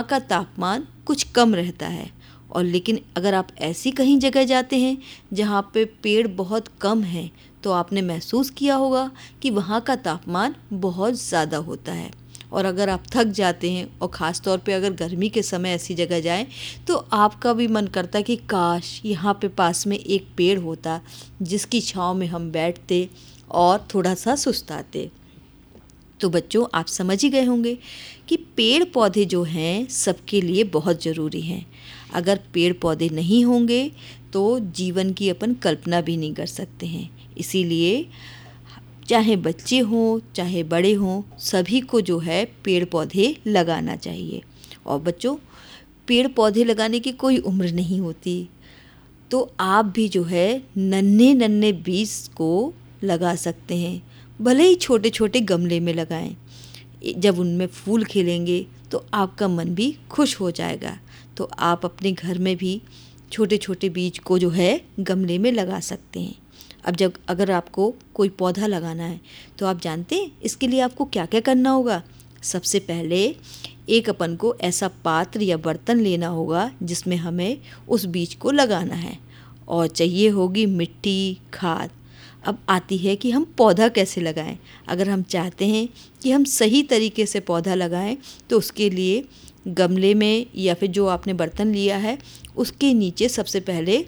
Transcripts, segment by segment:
का तापमान कुछ कम रहता है। और लेकिन अगर आप ऐसी कहीं जगह जाते हैं जहाँ पे पेड़ बहुत कम हैं, तो आपने महसूस किया होगा कि वहाँ का तापमान बहुत ज़्यादा होता है। और अगर आप थक जाते हैं और ख़ास तौर पे अगर गर्मी के समय ऐसी जगह जाएं, तो आपका भी मन करता है कि काश यहाँ पे पास में एक पेड़ होता जिसकी छाँव में हम बैठते और थोड़ा सा सुस्ताते। तो बच्चों, आप समझ ही गए होंगे कि पेड़ पौधे जो हैं सबके लिए बहुत ज़रूरी हैं। अगर पेड़ पौधे नहीं होंगे तो जीवन की अपन कल्पना भी नहीं कर सकते हैं। इसीलिए चाहे बच्चे हों चाहे बड़े हों, सभी को जो है पेड़ पौधे लगाना चाहिए। और बच्चों, पेड़ पौधे लगाने की कोई उम्र नहीं होती, तो आप भी जो है नन्हे नन्हे बीज को लगा सकते हैं। भले ही छोटे छोटे गमले में लगाएं। जब उनमें फूल खिलेंगे तो आपका मन भी खुश हो जाएगा। तो आप अपने घर में भी छोटे छोटे बीज को जो है गमले में लगा सकते हैं। अब जब अगर आपको कोई पौधा लगाना है तो आप जानते हैं इसके लिए आपको क्या क्या करना होगा। सबसे पहले एक अपन को ऐसा पात्र या बर्तन लेना होगा जिसमें हमें उस बीज को लगाना है, और चाहिए होगी मिट्टी, खाद। अब आती है कि हम पौधा कैसे लगाएं। अगर हम चाहते हैं कि हम सही तरीके से पौधा लगाएं तो उसके लिए गमले में या फिर जो आपने बर्तन लिया है उसके नीचे सबसे पहले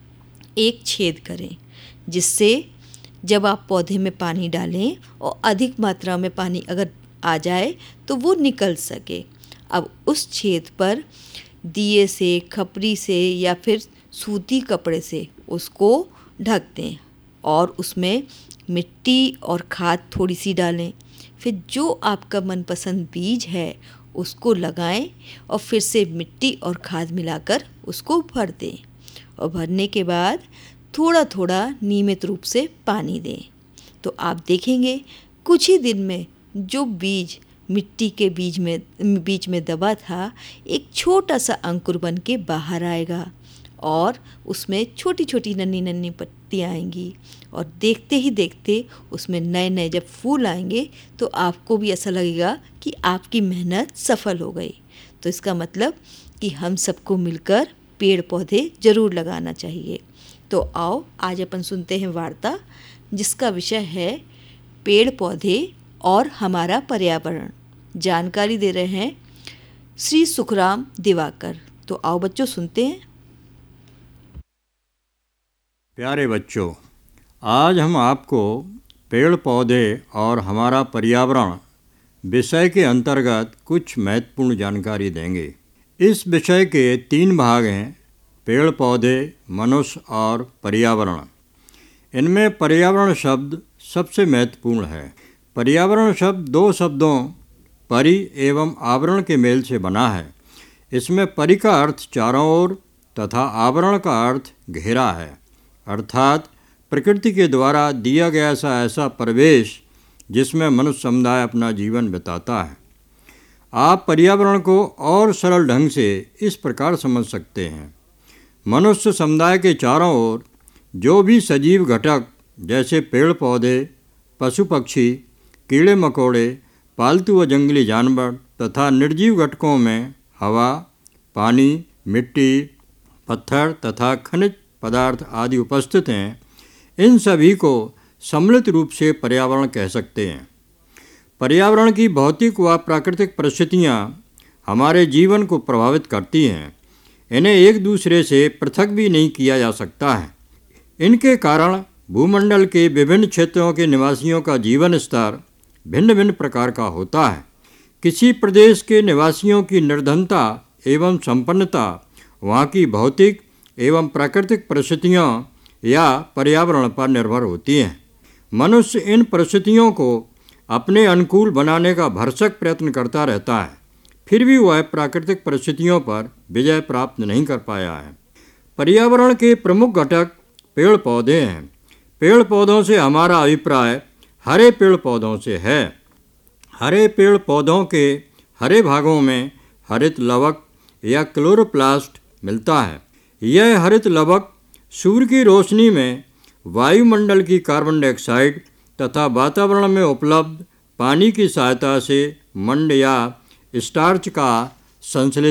एक छेद करें, जिससे जब आप पौधे में पानी डालें और अधिक मात्रा में पानी अगर आ जाए तो वो निकल सके। अब उस छेद पर दिए से, खपरी से या फिर सूती कपड़े से उसको ढक दें और उसमें मिट्टी और खाद थोड़ी सी डालें। फिर जो आपका मनपसंद बीज है उसको लगाएं और फिर से मिट्टी और खाद मिलाकर उसको भर दें। और भरने के बाद थोड़ा थोड़ा नियमित रूप से पानी दें। तो आप देखेंगे कुछ ही दिन में जो बीज मिट्टी के बीच में दबा था, एक छोटा सा अंकुर बन के बाहर आएगा और उसमें छोटी छोटी नन्ही नन्ही पत्तियाँ आएंगी। और देखते ही देखते उसमें नए नए जब फूल आएंगे तो आपको भी ऐसा लगेगा कि आपकी मेहनत सफल हो गई। तो इसका मतलब कि हम सबको मिलकर पेड़ पौधे ज़रूर लगाना चाहिए। तो आओ आज अपन सुनते हैं वार्ता जिसका विषय है पेड़ पौधे और हमारा पर्यावरण। जानकारी दे रहे हैं श्री सुखराम दिवाकर। तो आओ बच्चों सुनते हैं। प्यारे बच्चों, आज हम आपको पेड़ पौधे और हमारा पर्यावरण विषय के अंतर्गत कुछ महत्वपूर्ण जानकारी देंगे। इस विषय के 3 भाग हैं: पेड़ पौधे, मनुष्य और पर्यावरण। इनमें पर्यावरण शब्द सबसे महत्वपूर्ण है। पर्यावरण शब्द 2 शब्दों परि एवं आवरण के मेल से बना है। इसमें परि का अर्थ चारों ओर तथा आवरण का अर्थ घेरा है, अर्थात प्रकृति के द्वारा दिया गया ऐसा परिवेश जिसमें मनुष्य समुदाय अपना जीवन बिताता है। आप पर्यावरण को और सरल ढंग से इस प्रकार समझ सकते हैं: मनुष्य समुदाय के चारों ओर जो भी सजीव घटक जैसे पेड़ पौधे, पशु पक्षी, कीड़े मकोड़े, पालतू व जंगली जानवर तथा निर्जीव घटकों में हवा, पानी, मिट्टी, पत्थर तथा खनिज पदार्थ आदि उपस्थित हैं, इन सभी को सम्मिलित रूप से पर्यावरण कह सकते हैं। पर्यावरण की भौतिक व प्राकृतिक परिस्थितियाँ हमारे जीवन को प्रभावित करती हैं। इन्हें एक दूसरे से पृथक भी नहीं किया जा सकता है। इनके कारण भूमंडल के विभिन्न क्षेत्रों के निवासियों का जीवन स्तर भिन्न भिन्न प्रकार का होता है। किसी प्रदेश के निवासियों की निर्धनता एवं संपन्नता वहाँ की भौतिक एवं प्राकृतिक परिस्थितियों या पर्यावरण पर निर्भर होती हैं। मनुष्य इन परिस्थितियों को अपने अनुकूल बनाने का भरसक प्रयत्न करता रहता है, फिर भी वह प्राकृतिक परिस्थितियों पर विजय प्राप्त नहीं कर पाया है। पर्यावरण के प्रमुख घटक पेड़ पौधे हैं। पेड़ पौधों से हमारा अभिप्राय हरे पेड़ पौधों से है। हरे पेड़ पौधों के हरे भागों में हरित लवक या क्लोरोप्लास्ट मिलता है। यह हरित लवक सूर्य की रोशनी में वायुमंडल की कार्बन डाइऑक्साइड तथा वातावरण में उपलब्ध पानी की सहायता से मंड या स्टार्च का संश्लेषण